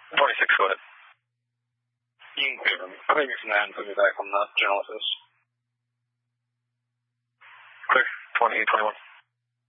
26, go ahead. You can clear them. I'll take me from that and put me back on the general office. Clear. 28, 21.